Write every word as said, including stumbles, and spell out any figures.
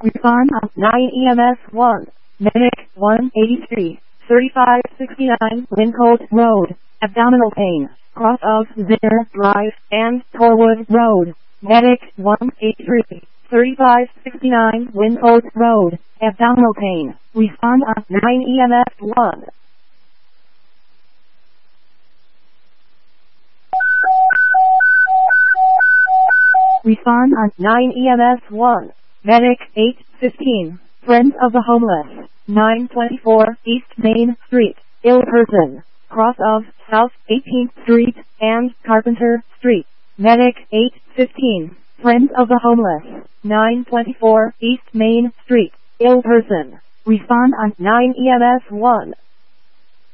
Respond on nine E M S one. Medic one eighty-three, thirty-five sixty-nine Lincote Road. Abdominal pain. Cross of Zinner Drive and Torwood Road. Medic one eighty-three, thirty-five sixty-nine Lincote Road. Abdominal pain. Respond on nine E M S one. Respond on nine E M S one. Medic eight fifteen. Friends of the Homeless. nine twenty-four East Main Street. Ill person. Cross of South eighteenth Street and Carpenter Street. Medic eight fifteen. Friends of the Homeless. nine twenty-four East Main Street. Ill person. Respond on nine E M S one.